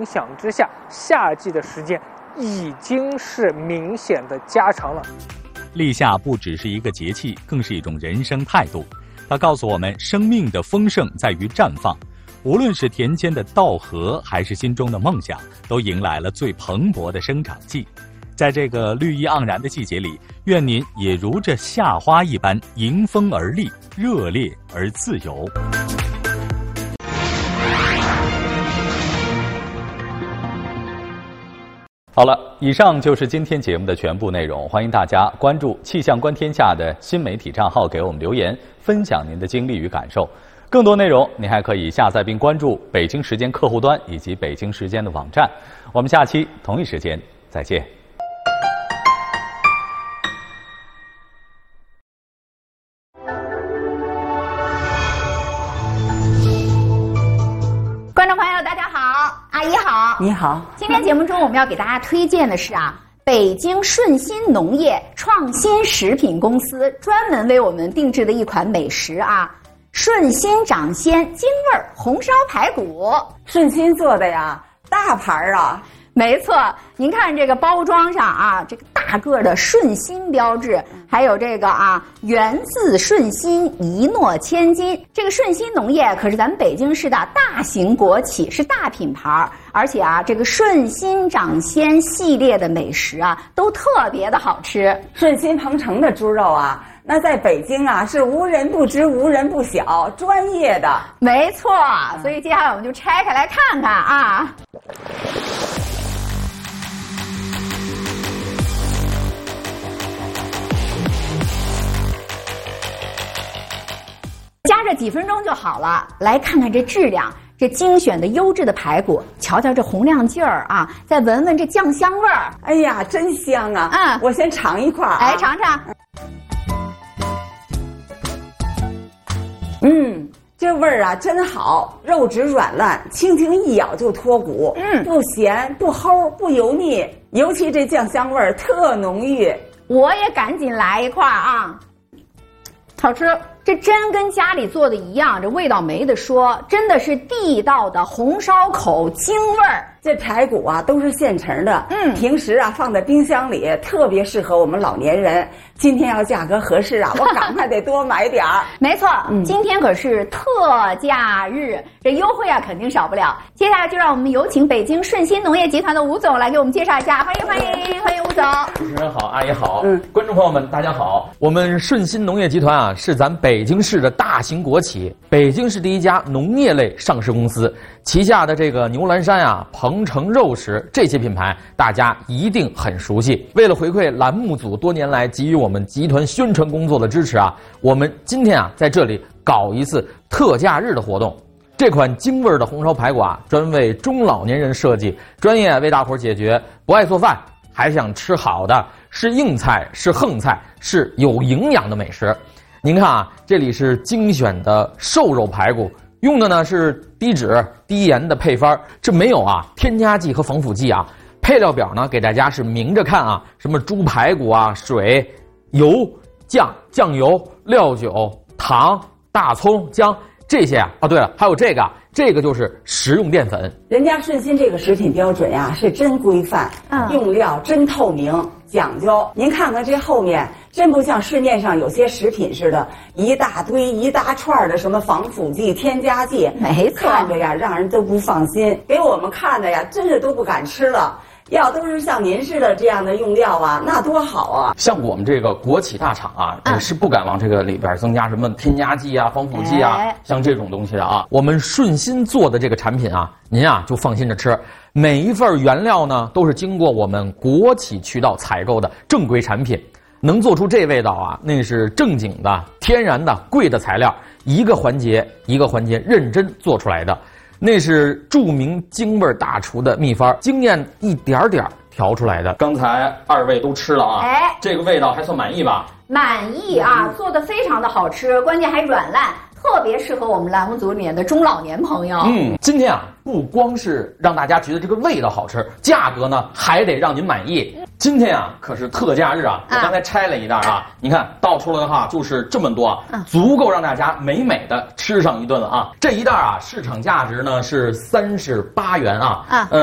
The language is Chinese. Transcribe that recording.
影响之下，夏季的时间已经是明显的加长了。 立夏不只是一个节气，更是一种人生态度。它告诉我们，生命的丰盛在于绽放。无论是田间的稻禾，还是心中的梦想，都迎来了最蓬勃的生长季。在这个绿意盎然的季节里，愿您也如这夏花一般迎风而立，热烈而自由。好了，以上就是今天节目的全部内容。欢迎大家关注气象观天下的新媒体账号，给我们留言，分享您的经历与感受。更多内容，您还可以下载并关注北京时间客户端以及北京时间的网站。我们下期同一时间再见。 观众朋友，大家好，阿姨好， 你好。 今天节目中我们要给大家推荐的是北京顺心农业创新食品公司专门为我们定制的一款美食顺心掌鲜京味红烧排骨。 顺心做的呀，大盘没错，您看这个包装上这个大个的顺心标志，还有这个源自顺心，一诺千金。这个顺心农业可是咱们北京市的大型国企，是大品牌，而且这个顺心掌鲜系列的美食都特别的好吃。 顺心鹏城的猪肉那在北京是无人不知，无人不晓，专业的。 没错，所以接下来我们就拆开来看看加热几分钟就好了。来看看这质量，这精选的优质的排骨，瞧瞧这红亮劲儿再闻闻这酱香味儿。 哎呀，真香我先尝一块来尝尝。 这味儿真好，肉质软烂，轻轻一咬就脱骨。不咸不齁不油腻，尤其这酱香味儿特浓郁。 我也赶紧来一块好吃。这真跟家里做的一样，这味道没得说，真的是地道的红烧口京味儿。 这排骨都是现成的，平时放在冰箱里，特别适合我们老年人。今天要价格合适我赶快得多买点儿。 没错，今天可是特价日，这优惠肯定少不了。接下来就让我们有请北京顺心农业集团的吴总来给我们介绍一下，欢迎欢迎欢迎吴总。 主持人好，阿姨好，观众朋友们大家好。我们顺心农业集团是咱北京市的大型国企，北京市第一家农业类上市公司，旗下的这个牛栏山鹏城肉食这些品牌大家一定很熟悉。为了回馈栏目组多年来给予我们集团宣传工作的支持我们今天在这里搞一次特价日的活动。这款京味的红烧排骨专为中老年人设计，专业为大伙解决不爱做饭还想吃好的，是硬菜是横菜是有营养的美食。您看这里是精选的瘦肉排骨，用的呢是低脂低盐的配方，这没有添加剂和防腐剂配料表呢给大家是明着看什么猪排骨水、油、酱油、料酒、糖、大葱、姜这些对了，还有这个就是食用淀粉。 人家顺心这个食品标准是真规范，用料真透明讲究。您看看这后面，真不像市面上有些食品似的，一大堆一大串的什么防腐剂、添加剂， 没错， 看着让人都不放心，给我们看的真是都不敢吃了。要都是像您似的这样的用料那多好像我们这个国企大厂是不敢往这个里边增加什么添加剂防腐剂像这种东西的我们顺心做的这个产品您就放心着吃。每一份原料呢都是经过我们国企渠道采购的正规产品，能做出这味道那是正经的、天然的、贵的材料，一个环节一个环节认真做出来的。那是著名京味大厨的秘方，经验一点点调出来的。刚才二位都吃了这个味道还算满意吧？ 满意做得非常的好吃，关键还软烂，特别适合我们栏目组里面的中老年朋友。 今天不光是让大家觉得这个味道好吃，价格呢还得让您满意。今天可是特价日我刚才拆了一袋你看倒出来的就是这么多足够让大家美美的吃上一顿了这一袋市场价值呢是38元